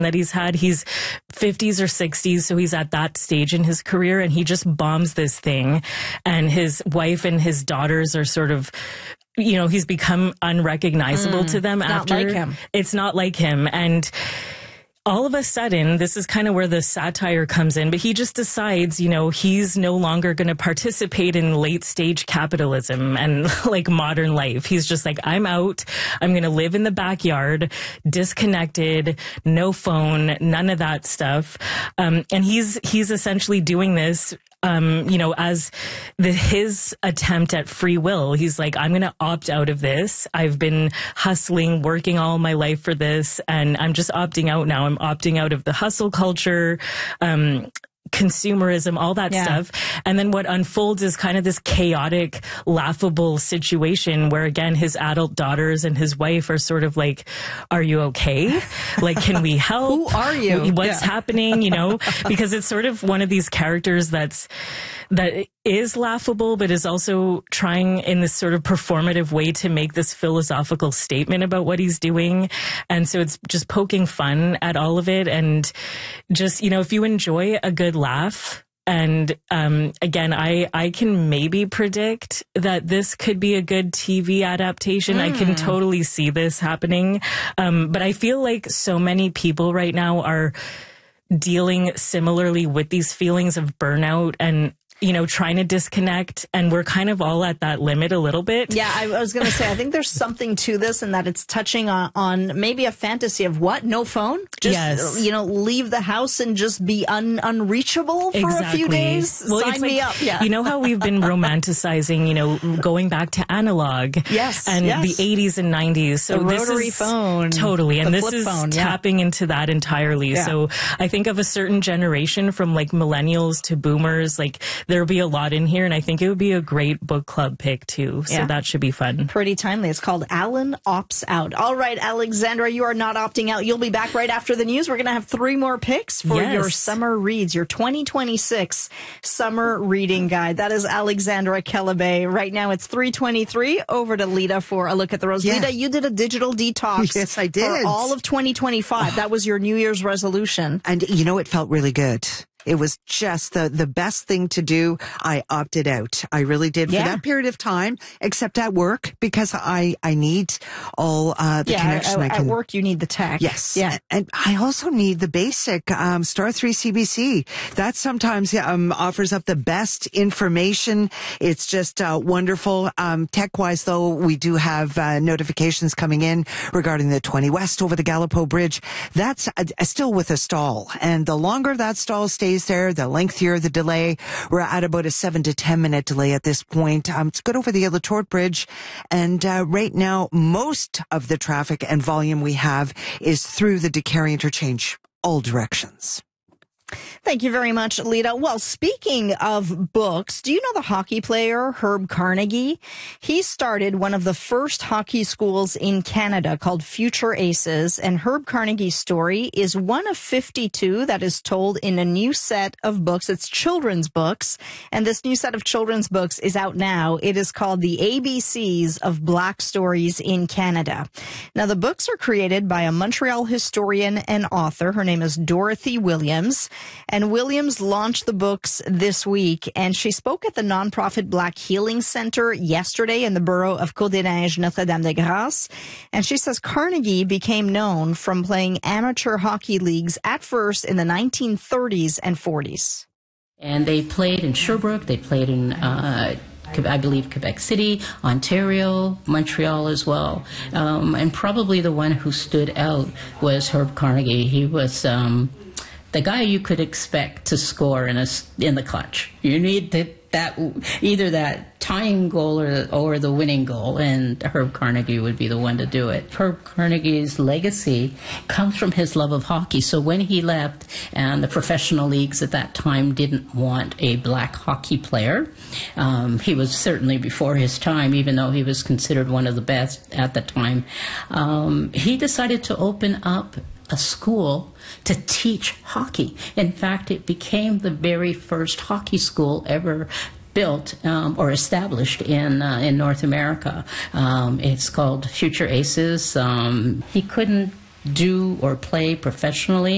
that he's had. He's 50s or 60s, so he's at that stage in his career, and he just bombs this thing. And his wife and his daughters are sort of, you know, he's become unrecognizable to them after. Not like him. It's not like him. And all of a sudden, this is kind of where the satire comes in, but he just decides, you know, he's no longer going to participate in late stage capitalism and like modern life. He's just like, I'm out. I'm going to live in the backyard, disconnected, no phone, none of that stuff. And he's essentially doing this, you know, as his attempt at free will. He's like, I'm going to opt out of this. I've been hustling, working all my life for this, and I'm just opting out now. I'm opting out of the hustle culture, consumerism, all that stuff. And then what unfolds is kind of this chaotic, laughable situation where, again, his adult daughters and his wife are sort of like, are you okay? Like, can we help? Who are you? What's happening? You know, because it's sort of one of these characters that is laughable, but is also trying in this sort of performative way to make this philosophical statement about what he's doing. And so it's just poking fun at all of it. And just, you know, if you enjoy a good laugh, and again, I can maybe predict that this could be a good TV adaptation. I can totally see this happening. But I feel like so many people right now are dealing similarly with these feelings of burnout and, you know, trying to disconnect. And we're kind of all at that limit a little bit. Yeah, I was going to say, I think there's something to this and that it's touching on maybe a fantasy of what? No phone? Just, you know, leave the house and just be unreachable for a few days? Well, Sign me up. Yeah. You know how we've been romanticizing, you know, going back to analog. Yes. And the 80s and 90s. So the rotary phone. Totally. And this is phone, tapping into that entirely. Yeah. So I think of a certain generation from like millennials to boomers, like there'll be a lot in here. And I think it would be a great book club pick too. So that should be fun. Pretty timely. It's called Alan Opts Out. All right, Alexandra, you are not opting out. You'll be back right after the news. We're going to have 3 more picks for your summer reads, your 2026 summer reading guide. That is Alexandra Kelebay. Right now it's 3:23. Over to Lita for a look at the rose. Yeah. Lita, you did a digital detox. Yes, I did. For all of 2025. That was your New Year's resolution. And, you know, it felt really good. It was just the best thing to do. I opted out. I really did for that period of time, except at work, because I need all the connection I can. At work, you need the tech. Yes. Yeah. And I also need the basic Star 3 CBC. That sometimes offers up the best information. It's just wonderful. Tech-wise, though, we do have notifications coming in regarding the 20 West over the Gallipo Bridge. That's still with a stall. And the longer that stall stays there, the lengthier the delay. We're at about a 7 to 10 minute delay at this point. It's good over the Illatort Bridge. And right now, most of the traffic and volume we have is through the DeCarry interchange, all directions. Thank you very much, Lita. Well, speaking of books, do you know the hockey player Herb Carnegie? He started one of the first hockey schools in Canada called Future Aces, and Herb Carnegie's story is one of 52 that is told in a new set of books. It's children's books, and this new set of children's books is out now. It is called The ABCs of Black Stories in Canada. Now, the books are created by a Montreal historian and author. Her name is Dorothy Williams. And Williams launched the books this week, and she spoke at the nonprofit Black Healing Center yesterday in the borough of Côte-des-Neiges, Notre-Dame-de-Grâce. And she says Carnegie became known from playing amateur hockey leagues at first in the 1930s and 40s. And they played in Sherbrooke, they played in I believe Quebec City, Ontario, Montreal as well. And probably the one who stood out was Herb Carnegie. He was the guy you could expect to score in the clutch. You need either that tying goal or the winning goal, and Herb Carnegie would be the one to do it. Herb Carnegie's legacy comes from his love of hockey. So when he left, and the professional leagues at that time didn't want a black hockey player, he was certainly before his time, even though he was considered one of the best at the time. He decided to open up a school to teach hockey. In fact, it became the very first hockey school ever built or established in North America. It's called Future Aces. He couldn't do or play professionally